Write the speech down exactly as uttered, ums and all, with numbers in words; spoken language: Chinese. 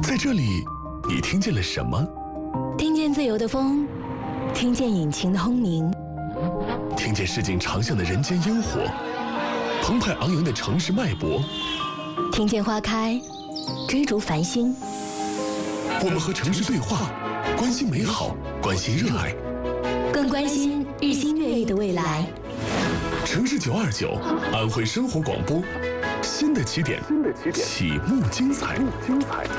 在这里，你听见了什么？ 听见自由的风，听见引擎的轰鸣， 听见市井长巷的人间烟火，澎湃昂扬的城市脉搏， 听见花开，追逐繁星。 我们和城市对话，关心美好，关心热爱， 更关心日新月异的未来。 城市九二九，安徽生活广播，新的起点，起幕精彩。